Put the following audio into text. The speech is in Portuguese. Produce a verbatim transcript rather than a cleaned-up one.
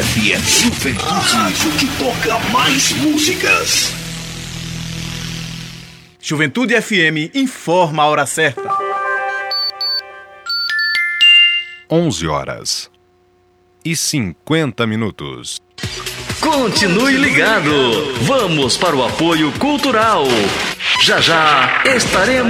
Aqui é Juventude, que toca mais músicas. Juventude F M informa a hora certa. onze horas e cinquenta minutos. Continue ligado. Vamos para o apoio cultural. Já já estaremos